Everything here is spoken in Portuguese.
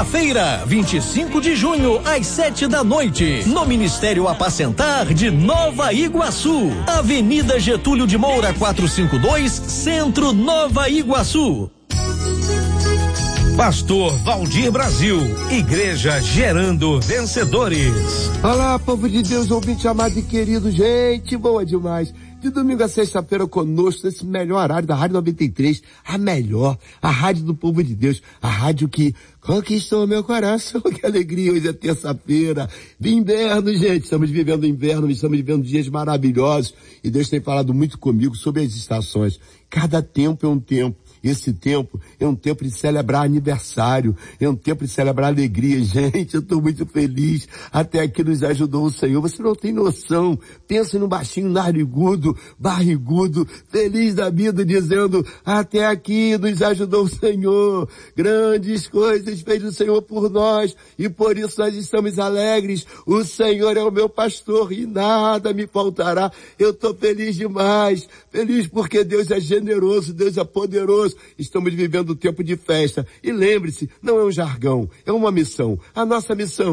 Quinta-feira, 25 de junho, às 7 da noite, no Ministério Apacentar de Nova Iguaçu. Avenida Getúlio de Moura 452, Centro, Nova Iguaçu. Pastor Valdir Brasil, Igreja Gerando Vencedores. Olá, povo de Deus, ouvinte amado e querido, gente boa demais. De domingo a sexta-feira conosco, nesse melhor horário da Rádio 93, a melhor, a rádio do povo de Deus, a rádio que conquistou meu coração. Que alegria, hoje é terça-feira de inverno, gente, estamos vivendo inverno, estamos vivendo dias maravilhosos e Deus tem falado muito comigo sobre as estações. Cada tempo é um tempo. Esse tempo é um tempo de celebrar aniversário, é um tempo de celebrar alegria. Gente, eu estou muito feliz. Até aqui nos ajudou o Senhor. Você não tem noção. Pensa no baixinho narigudo, barrigudo, feliz da vida, dizendo, até aqui nos ajudou o Senhor. Grandes coisas fez o Senhor por nós e por isso nós estamos alegres. O Senhor é o meu pastor e nada me faltará. Eu estou feliz demais. Feliz porque Deus é generoso, Deus é poderoso. Estamos vivendo um tempo de festa. E lembre-se, não é um jargão, é uma missão. A nossa missão